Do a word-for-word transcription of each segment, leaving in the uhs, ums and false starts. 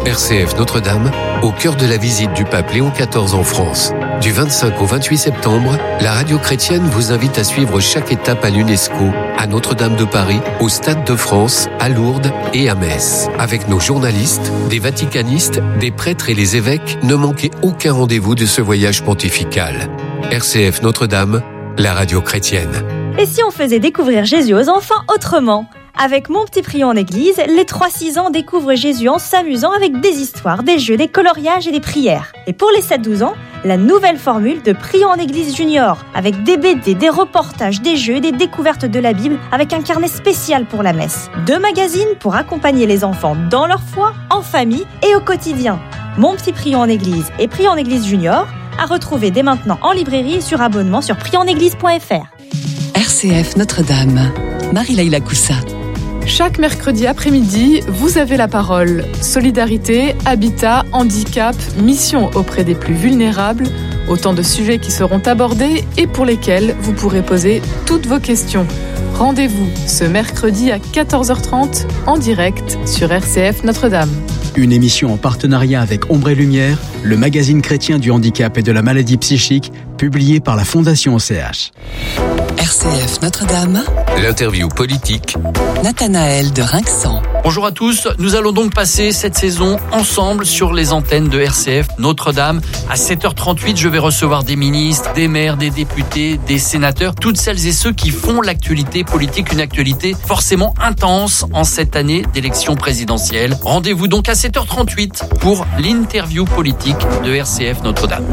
R C F Notre-Dame, au cœur de la visite du pape Léon quatorze en France. Du vingt-cinq au vingt-huit septembre, la radio chrétienne vous invite à suivre chaque étape à l'UNESCO, à Notre-Dame de Paris, au Stade de France, à Lourdes et à Metz. Avec nos journalistes, des vaticanistes, des prêtres et les évêques, ne manquez aucun rendez-vous de ce voyage pontifical. R C F Notre-Dame, la radio chrétienne. Et si on faisait découvrir Jésus aux enfants autrement ? Avec Mon Petit Prion en Église, les trois six ans découvrent Jésus en s'amusant avec des histoires, des jeux, des coloriages et des prières. Et pour les sept douze ans, la nouvelle formule de Prion en Église Junior, avec des B D, des reportages, des jeux et des découvertes de la Bible, avec un carnet spécial pour la messe. Deux magazines pour accompagner les enfants dans leur foi, en famille et au quotidien. Mon Petit Prion en Église et Prion en Église Junior, à retrouver dès maintenant en librairie et sur abonnement sur prion en église point f r. R C F Notre-Dame, Marie-Laïla Coussa. Chaque mercredi après-midi, vous avez la parole. Solidarité, habitat, handicap, mission auprès des plus vulnérables, autant de sujets qui seront abordés et pour lesquels vous pourrez poser toutes vos questions. Rendez-vous ce mercredi à quatorze heures trente en direct sur R C F Notre-Dame. Une émission en partenariat avec Ombre et Lumière, le magazine chrétien du handicap et de la maladie psychique, publié par la Fondation O C H. R C F Notre-Dame. L'interview politique. Nathanaël de Rinxan. Bonjour à tous, nous allons donc passer cette saison ensemble sur les antennes de R C F Notre-Dame. À sept heures trente-huit, je vais recevoir des ministres, des maires, des députés, des sénateurs, toutes celles et ceux qui font l'actualité politique, une actualité forcément intense en cette année d'élection présidentielle. Rendez-vous donc à sept heures trente-huit pour l'interview politique de R C F Notre-Dame.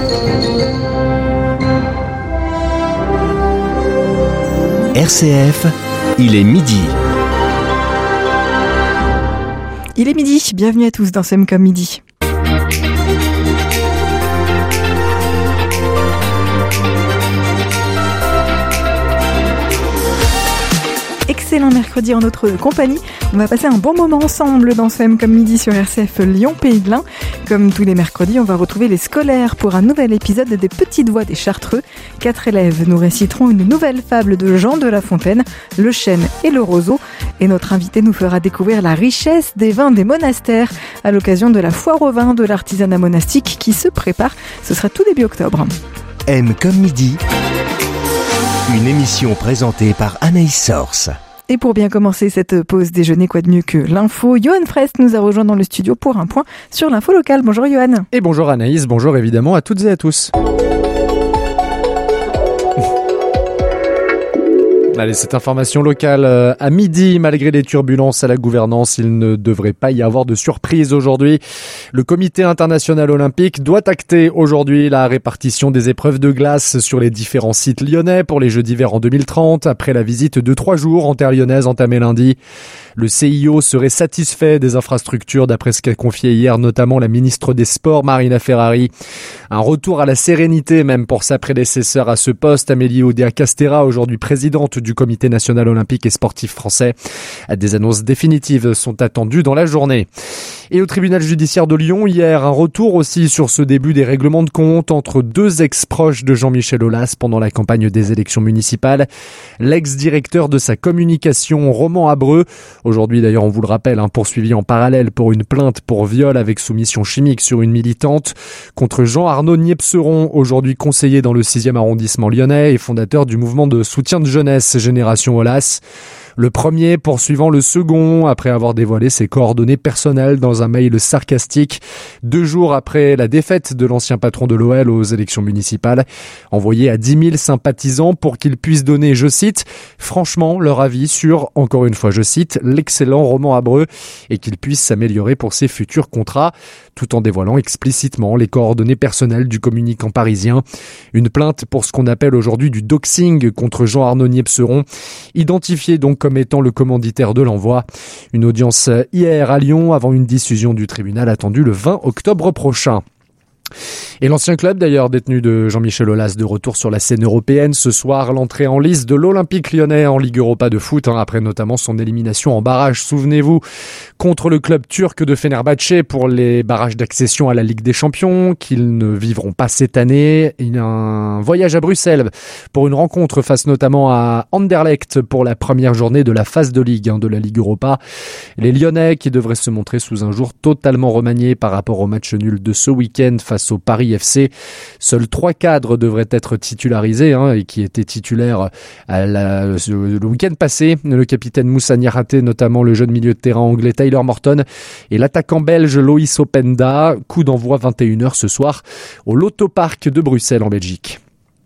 R C F, il est midi. Il est midi, bienvenue à tous dans Sème comme midi. Excellent mercredi en notre compagnie. On va passer un bon moment ensemble dans Sème comme midi sur R C F Lyon Pays de l'Ain. Comme tous les mercredis, on va retrouver les scolaires pour un nouvel épisode des Petites Voix des Chartreux. Quatre élèves nous réciteront une nouvelle fable de Jean de La Fontaine, le chêne et le roseau. Et notre invité nous fera découvrir la richesse des vins des monastères à l'occasion de la foire au vin de l'artisanat monastique qui se prépare. Ce sera tout début octobre. M comme midi, une émission présentée par Anaïs Source. Et pour bien commencer cette pause déjeuner, quoi de mieux que l'info, Johan Frest nous a rejoint dans le studio pour un point sur l'info locale. Bonjour Johan. Et bonjour Anaïs, bonjour évidemment à toutes et à tous. Allez, cette information locale euh, à midi, malgré les turbulences à la gouvernance, il ne devrait pas y avoir de surprise aujourd'hui. Le Comité international olympique doit acter aujourd'hui la répartition des épreuves de glace sur les différents sites lyonnais pour les Jeux d'hiver en deux mille trente, après la visite de trois jours en terre lyonnaise entamée lundi. Le C I O serait satisfait des infrastructures, d'après ce qu'a confié hier notamment la ministre des Sports, Marina Ferrari. Un retour à la sérénité même pour sa prédécesseur à ce poste, Amélie Oudéa-Castéra, aujourd'hui présidente du Comité national olympique et sportif français. Des annonces définitives sont attendues dans la journée. Et au tribunal judiciaire de Lyon, hier, un retour aussi sur ce début des règlements de compte entre deux ex-proches de Jean-Michel Aulas pendant la campagne des élections municipales. L'ex-directeur de sa communication, Roman Abreu, aujourd'hui d'ailleurs on vous le rappelle, hein, poursuivi en parallèle pour une plainte pour viol avec soumission chimique sur une militante, contre Jean-Arnaud Niepceron, aujourd'hui conseiller dans le sixième arrondissement lyonnais et fondateur du mouvement de soutien de jeunesse Génération Aulas. Le premier poursuivant le second après avoir dévoilé ses coordonnées personnelles dans un mail sarcastique deux jours après la défaite de l'ancien patron de l'O L aux élections municipales, envoyé à dix mille sympathisants pour qu'ils puissent donner, je cite, franchement leur avis sur, encore une fois je cite, l'excellent Roman Abreu et qu'ils puissent s'améliorer pour ses futurs contrats, tout en dévoilant explicitement les coordonnées personnelles du communicant parisien. Une plainte pour ce qu'on appelle aujourd'hui du doxing contre Jean-Arnaud Niepceron, identifié donc comme étant le commanditaire de l'envoi. Une audience hier à Lyon avant une décision du tribunal attendue le vingt octobre prochain. Et l'ancien club d'ailleurs détenu de Jean-Michel Aulas de retour sur la scène européenne. Ce soir, l'entrée en lice de l'Olympique Lyonnais en Ligue Europa de foot, hein, après notamment son élimination en barrage, souvenez-vous, contre le club turc de Fenerbahçe pour les barrages d'accession à la Ligue des Champions, qu'ils ne vivront pas cette année. Il y a un voyage à Bruxelles pour une rencontre face notamment à Anderlecht pour la première journée de la phase de Ligue hein, de la Ligue Europa. Les Lyonnais qui devraient se montrer sous un jour totalement remanié par rapport au match nul de ce week-end face au Paris F C. Seuls trois cadres devraient être titularisés hein, et qui étaient titulaires à la, le week-end passé. Le capitaine Moussa Niakhaté, notamment le jeune milieu de terrain anglais Tyler Morton et l'attaquant belge Loïs Openda. Coup d'envoi vingt et une heures ce soir au Lotto Park de Bruxelles en Belgique.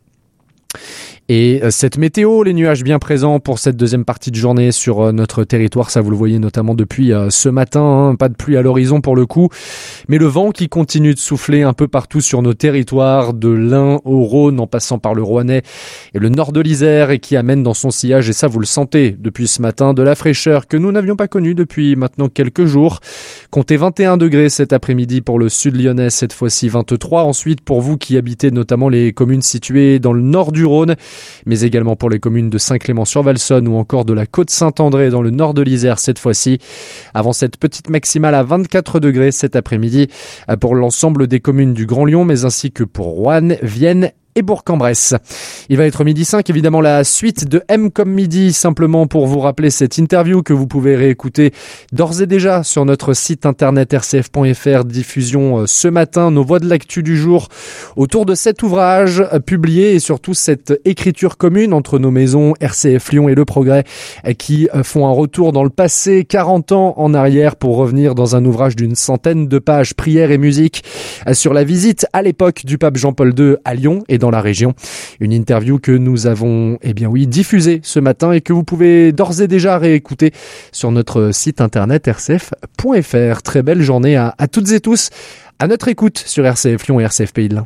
Et cette météo, les nuages bien présents pour cette deuxième partie de journée sur notre territoire, ça vous le voyez notamment depuis ce matin, hein, pas de pluie à l'horizon pour le coup, mais le vent qui continue de souffler un peu partout sur nos territoires, de l'Ain au Rhône en passant par le Rouennais et le nord de l'Isère et qui amène dans son sillage, et ça vous le sentez depuis ce matin, de la fraîcheur que nous n'avions pas connue depuis maintenant quelques jours. Comptez vingt et un degrés cet après-midi pour le sud lyonnais, cette fois-ci vingt-trois. Ensuite, pour vous qui habitez notamment les communes situées dans le nord du Rhône, mais également pour les communes de Saint-Clément-sur-Valsonne ou encore de la Côte-Saint-André dans le nord de l'Isère cette fois-ci. Avant cette petite maximale à vingt-quatre degrés cet après-midi pour l'ensemble des communes du Grand Lyon, mais ainsi que pour Roanne, Vienne et Bourg-en-Bresse. Il va être midi cinq, évidemment la suite de M comme midi, simplement pour vous rappeler cette interview que vous pouvez réécouter d'ores et déjà sur notre site internet r c f point f r, diffusion ce matin, nos voix de l'actu du jour autour de cet ouvrage publié et surtout cette écriture commune entre nos maisons R C F Lyon et Le Progrès qui font un retour dans le passé, quarante ans en arrière pour revenir dans un ouvrage d'une centaine de pages, prières et musique sur la visite à l'époque du pape Jean-Paul deux à Lyon et dans la région. Une interview que nous avons, eh bien oui, diffusée ce matin et que vous pouvez d'ores et déjà réécouter sur notre site internet r c f point f r. Très belle journée à, à toutes et tous. À notre écoute sur R C F Lyon et R C F Pays de l'Ain.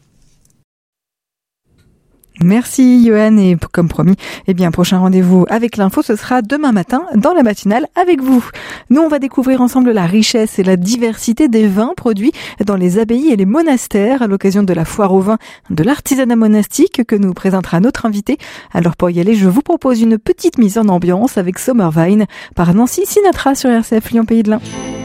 Merci Johan, et comme promis, eh bien prochain rendez-vous avec l'info, ce sera demain matin dans la matinale avec vous. Nous, on va découvrir ensemble la richesse et la diversité des vins produits dans les abbayes et les monastères à l'occasion de la foire au vin de l'artisanat monastique que nous présentera notre invité. Alors pour y aller, je vous propose une petite mise en ambiance avec Summer Vine par Nancy Sinatra sur R C F Lyon Pays de l'Ain.